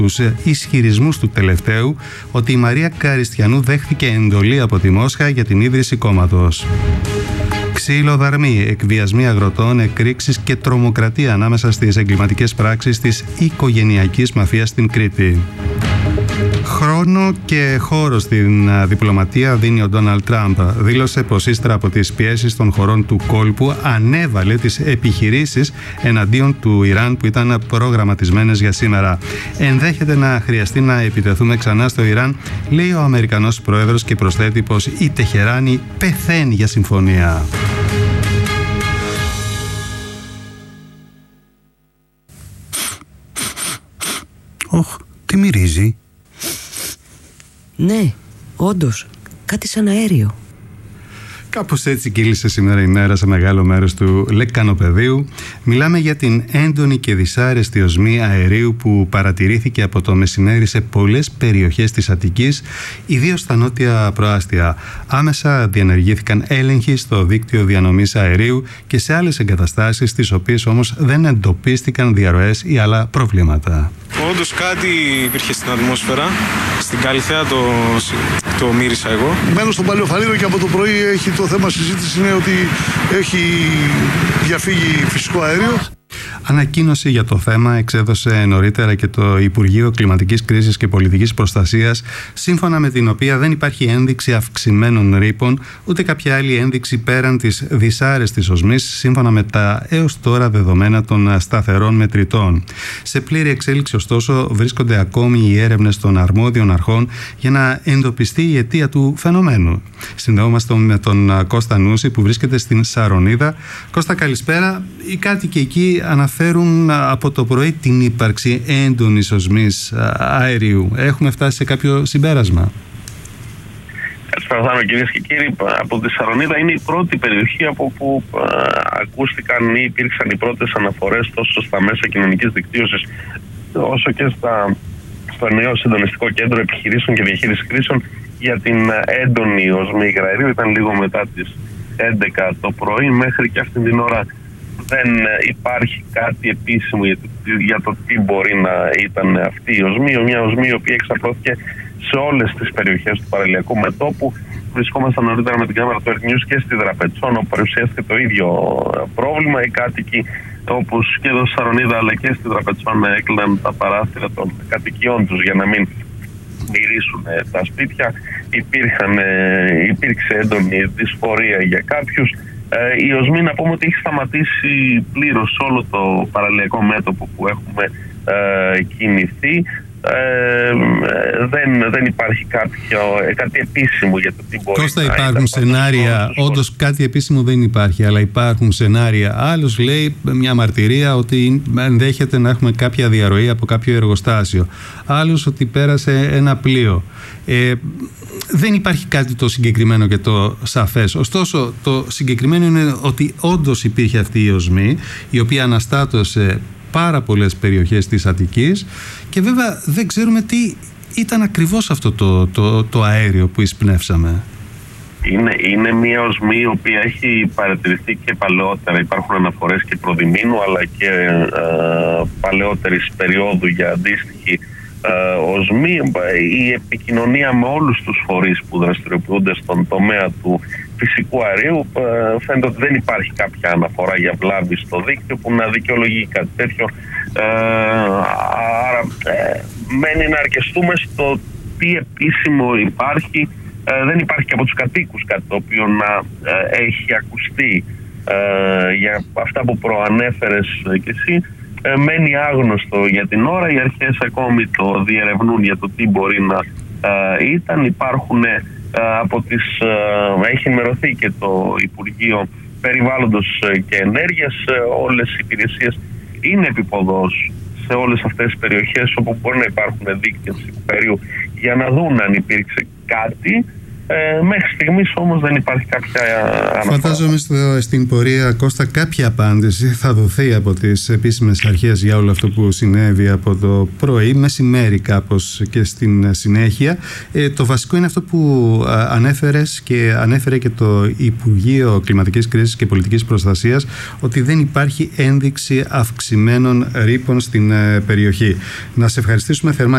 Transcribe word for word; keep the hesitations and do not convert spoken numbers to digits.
τους ισχυρισμούς του τελευταίου ότι η Μαρία Καριστιανού δέχθηκε εντολή από τη Μόσχα για την ίδρυση κόμματος. Ξυλοδαρμοί, εκβιασμοί αγροτών, εκρήξεις και τρομοκρατία ανάμεσα στις εγκληματικές πράξεις της οικογενειακής μαφίας στην Κρήτη. Χρόνο και χώρο στην διπλωματία δίνει ο Ντόναλντ Τραμπ. Δήλωσε πως ύστερα από τις πιέσεις των χωρών του κόλπου ανέβαλε τις επιχειρήσεις εναντίον του Ιράν που ήταν προγραμματισμένες για σήμερα. Ενδέχεται να χρειαστεί να επιτεθούμε ξανά στο Ιράν, λέει ο Αμερικανός πρόεδρος και προσθέτει πως η Τεχεράνη πεθαίνει για συμφωνία. Οχ, τι μυρίζει. Ναι, όντως, κάτι σαν αέριο. Κάπως έτσι κύλησε σήμερα η μέρα σε μεγάλο μέρος του Λεκανοπεδίου. Μιλάμε για την έντονη και δυσάρεστη οσμή αερίου που παρατηρήθηκε από το μεσημέρι σε πολλές περιοχές της Αττικής, ιδίως στα νότια προάστια. Άμεσα διενεργήθηκαν έλεγχοι στο δίκτυο διανομής αερίου και σε άλλες εγκαταστάσεις, στις οποίες όμως δεν εντοπίστηκαν διαρροές ή άλλα προβλήματα. Όντως κάτι υπήρχε στην ατμόσφαιρα. Στην Καλυθέα το, το μύρισα εγώ. Μένω στον Παλαιοφαλήρο και από το πρωί έχει το θέμα συζήτηση είναι ότι έχει διαφύγει φυσικό αέριο. Ανακοίνωση για το θέμα εξέδωσε νωρίτερα και το Υπουργείο Κλιματικής Κρίσης και Πολιτικής Προστασίας, σύμφωνα με την οποία δεν υπάρχει ένδειξη αυξημένων ρήπων, ούτε κάποια άλλη ένδειξη πέραν της δυσάρεστης οσμής, σύμφωνα με τα έως τώρα δεδομένα των σταθερών μετρητών. Σε πλήρη εξέλιξη, ωστόσο, βρίσκονται ακόμη οι έρευνες των αρμόδιων αρχών για να εντοπιστεί η αιτία του φαινομένου. Συνδεόμαστε με τον Κώστα Νούση που βρίσκεται στην Σαρονίδα. Κώστα, καλησπέρα. Οι κάτοικοι εκεί αναφέρουν από το πρωί την ύπαρξη έντονης οσμής αερίου. Έχουμε φτάσει σε κάποιο συμπέρασμα? Καλησπέρα, κυρίες και κύριοι. Από τη Σαρονίδα είναι η πρώτη περιοχή από που α, ακούστηκαν ή υπήρξαν οι πρώτες αναφορές τόσο στα μέσα κοινωνικής δικτύωσης όσο και στα, στο νέο συντονιστικό κέντρο επιχειρήσεων και διαχείρισης κρίσεων για την έντονη οσμή υγραερίου. Ήταν λίγο μετά τις έντεκα το πρωί. Μέχρι και αυτήν την ώρα δεν υπάρχει κάτι επίσημο για το, για το τι μπορεί να ήταν αυτή η οσμή. Μια οσμή η οποία εξαπλώθηκε σε όλες τις περιοχές του παραλιακού μετώπου. Βρισκόμασταν νωρίτερα με την κάμερα του Earth News και στη Δραπετσόν, όπου παρουσιάστηκε το ίδιο πρόβλημα. Οι κάτοικοι, όπως και εδώ στη Σαρονίδα αλλά και στη Δραπετσόν, έκλειναν τα παράθυρα των κατοικιών τους για να μην μυρίσουν τα σπίτια. Υπήρχαν, υπήρξε έντονη δυσφορία για κάποιους. Ε, η οσμή, να πούμε ότι έχει σταματήσει πλήρως όλο το παραλιακό μέτωπο που έχουμε ε, κινηθεί. Ε, δεν, δεν υπάρχει κάποιο, κάτι επίσημο για το τι μπορεί Κώστα, να υπάρχουν σενάρια, όντως κάτι επίσημο δεν υπάρχει, αλλά υπάρχουν σενάρια. Άλλος λέει μια μαρτυρία ότι ενδέχεται να έχουμε κάποια διαρροή από κάποιο εργοστάσιο. Άλλος ότι πέρασε ένα πλοίο. Ε, δεν υπάρχει κάτι το συγκεκριμένο και το σαφές. Ωστόσο, το συγκεκριμένο είναι ότι όντως υπήρχε αυτή η οσμή, η οποία αναστάτωσε πάρα πολλές περιοχές της Αττικής και βέβαια δεν ξέρουμε τι ήταν ακριβώς αυτό το, το, το αέριο που εισπνεύσαμε. Είναι, είναι μια οσμή η οποία έχει παρατηρηθεί και παλαιότερα. Υπάρχουν αναφορές και προδημήνου αλλά και ε, παλαιότερης περίοδου για αντίστοιχη ε, οσμή. Η επικοινωνία με όλους τους φορείς που δραστηριοποιούνται στον τομέα του φυσικού αερίου ε, φαίνεται ότι δεν υπάρχει κάποια αναφορά για βλάβη στο δίκτυο που να δικαιολογεί κάτι τέτοιο. Ε, άρα ε, μένει να αρκεστούμε στο τι επίσημο υπάρχει. Ε, δεν υπάρχει και από τους κατοίκους κάτι το οποίο να ε, έχει ακουστεί ε, για αυτά που προανέφερες και εσύ. Ε, μένει άγνωστο για την ώρα. Οι αρχές ακόμη το διερευνούν για το τι μπορεί να ε, ήταν. Υπάρχουν ε, από τις, ε, έχει ενημερωθεί και το Υπουργείο Περιβάλλοντος και Ενέργειας. Ε, όλες οι υπηρεσίες είναι επιποδός σε όλες αυτές τις περιοχές όπου μπορεί να υπάρχουν δίκτυα ψυχοπερίου για να δουν αν υπήρξε κάτι. Ε, μέχρι στιγμής όμως δεν υπάρχει κάποια αναφορά. Φαντάζομαι στο, στην πορεία, Κώστα, κάποια απάντηση θα δοθεί από τις επίσημες αρχές για όλο αυτό που συνέβη από το πρωί, μεσημέρι κάπως και στην συνέχεια. Ε, το βασικό είναι αυτό που ανέφερες και ανέφερε και το Υπουργείο Κλιματικής Κρίσης και Πολιτικής Προστασίας, ότι δεν υπάρχει ένδειξη αυξημένων ρήπων στην περιοχή. Να σε ευχαριστήσουμε θερμά.